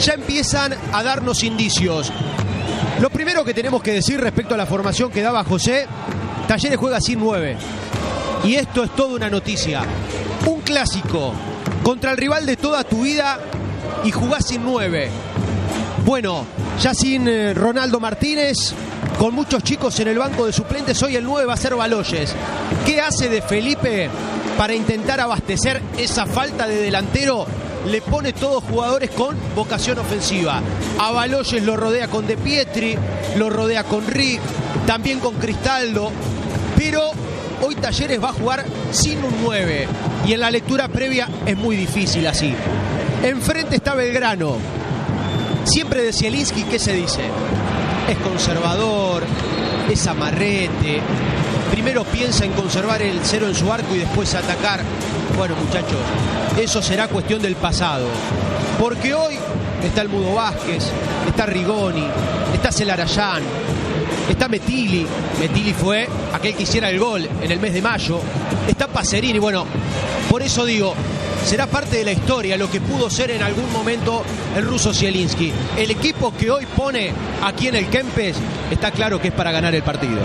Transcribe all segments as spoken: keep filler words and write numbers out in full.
ya empiezan a darnos indicios. Lo primero que tenemos que decir respecto a la formación que daba José, Talleres juega sin nueve. Y esto es toda una noticia. Un clásico contra el rival de toda tu vida y jugás sin nueve. Bueno, ya sin eh, Ronaldo Martínez, con muchos chicos en el banco de suplentes, hoy el nueve va a ser Baloyes. ¿Qué hace de Felipe para intentar abastecer esa falta de delantero? Le pone todos jugadores con vocación ofensiva. A Baloyes lo rodea con De Pietri, lo rodea con Rick, también con Cristaldo. Pero hoy Talleres va a jugar sin un nueve. Y en la lectura previa es muy difícil así. Enfrente está Belgrano. Siempre de Zielinski, ¿qué se dice? Es conservador, es amarrete. Primero piensa en conservar el cero en su arco y después atacar. Bueno, muchachos, eso será cuestión del pasado. Porque hoy está el Mudo Vázquez, está Rigoni, está Celarayán, está Metilli. Metilli fue aquel que hiciera el gol en el mes de mayo. Está Pacerini. Bueno, por eso digo, será parte de la historia lo que pudo ser en algún momento el ruso Zielinski. El equipo que hoy pone aquí en el Kempes está claro que es para ganar el partido.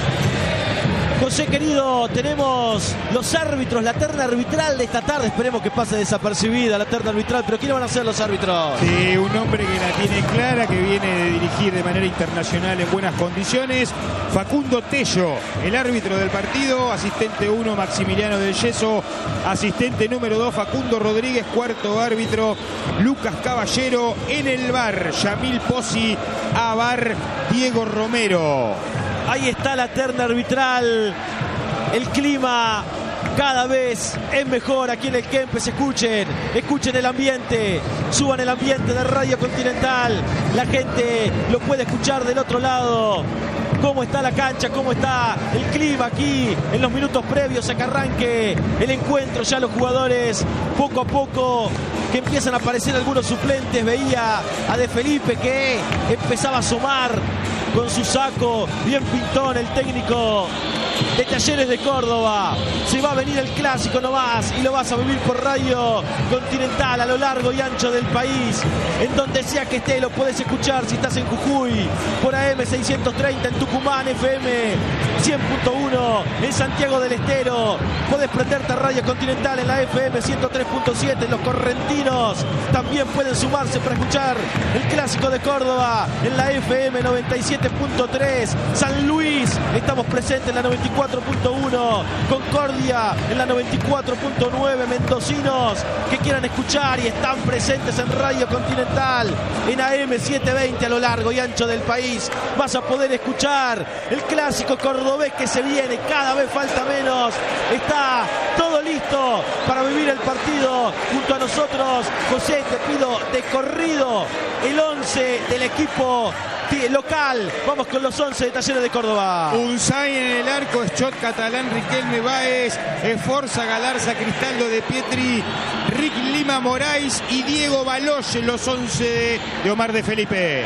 José querido, tenemos los árbitros, la terna arbitral de esta tarde. Esperemos que pase desapercibida la terna arbitral, pero ¿quiénes van a ser los árbitros? Sí, un hombre que la tiene clara, que viene de dirigir de manera internacional en buenas condiciones. Facundo Tello, el árbitro del partido. Asistente uno, Maximiliano del Yeso. Asistente número dos, Facundo Rodríguez. Cuarto árbitro, Lucas Caballero. En el V A R, Yamil Pozzi. A V A R, Diego Romero. Ahí está la terna arbitral. El clima cada vez es mejor aquí en el Kempes. Escuchen, escuchen el ambiente. Suban el ambiente de Radio Continental. La gente lo puede escuchar del otro lado. Cómo está la cancha, cómo está el clima aquí en los minutos previos a que arranque el encuentro. Ya los jugadores poco a poco que empiezan a aparecer algunos suplentes. Veía a De Felipe que empezaba a asomar con su saco, bien pintón el técnico de Talleres de Córdoba. Se va a venir el clásico nomás y lo vas a vivir por Radio Continental a lo largo y ancho del país. En donde sea que esté lo podés escuchar si estás en Jujuy por A M seiscientos treinta, en Tucumán F M cien punto uno, en Santiago del Estero. Podés prenderte a Radio Continental en la F M ciento tres punto siete. Los correntinos también pueden sumarse para escuchar el clásico de Córdoba en la F M noventa y siete punto tres. San Luis, estamos presentes en la noventa y cuatro punto uno. Concordia en la noventa y cuatro punto nueve. Mendocinos que quieran escuchar y están presentes en Radio Continental en A M setecientos veinte a lo largo y ancho del país. Vas a poder escuchar el clásico cordobés que se viene. Cada vez falta menos. Está todo listo para vivir el partido junto a nosotros. José, te pido de corrido el once del equipo local. Vamos con los once de Talleres de Córdoba. Unzay en el arco, Schott, Catalán, Riquelme, Báez, Esforza, Galarza, Cristaldo, De Pietri, Rick Lima, Moraes y Diego Baloyes, los once de Omar de Felipe.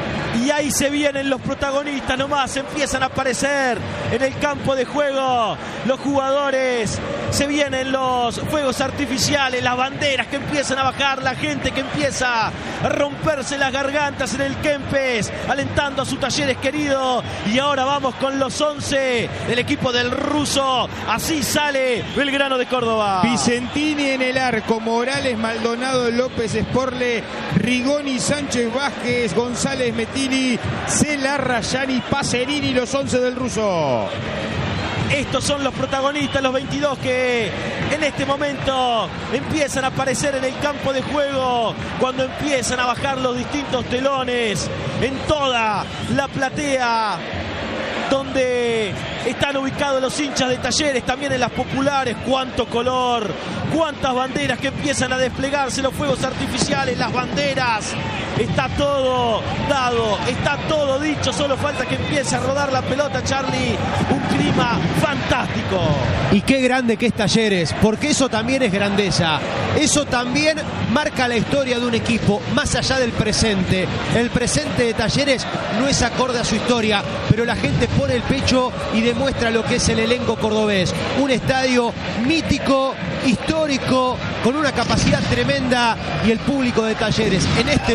Y ahí se vienen los protagonistas nomás, empiezan a aparecer en el campo de juego los jugadores, se vienen los fuegos artificiales, las banderas que empiezan a bajar, la gente que empieza a romperse las gargantas en el Kempes, alentando a sus Talleres querido. Y ahora vamos con los once del equipo del ruso, así sale Belgrano de Córdoba. Vicentini en el arco, Morales, Maldonado, López, Sporle, Rigoni, Sánchez, Vázquez, González, Metí, Celarayán, Pacerini, los once del ruso. Estos son los protagonistas, los veintidós que en este momento empiezan a aparecer en el campo de juego, cuando empiezan a bajar los distintos telones en toda la platea donde están ubicados los hinchas de Talleres, también en las populares. Cuánto color, cuántas banderas que empiezan a desplegarse, los fuegos artificiales, las banderas. Está todo dado, está todo dicho, solo falta que empiece a rodar la pelota, Charlie. Un clima fantástico. Y qué grande que es Talleres, porque eso también es grandeza. Eso también marca la historia de un equipo, más allá del presente. El presente de Talleres no es acorde a su historia, pero la gente pone el pecho y demuestra lo que es el elenco cordobés. Un estadio mítico, histórico, con una capacidad tremenda, y el público de Talleres en este